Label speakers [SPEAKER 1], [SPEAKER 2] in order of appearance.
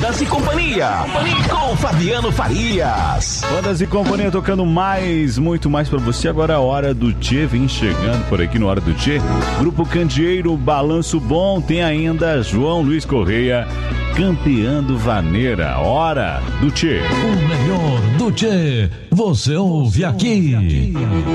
[SPEAKER 1] Bandas e Companhia, com Fabiano Farias.
[SPEAKER 2] Bandas e Companhia tocando muito mais pra você. Agora a Hora do Tchê vem chegando por aqui no Hora do Tchê. Grupo Candeeiro, Balanço Bom, tem ainda João Luiz Correia, Campeando Vaneira. Hora do Tchê.
[SPEAKER 3] O melhor do Tchê, você ouve aqui.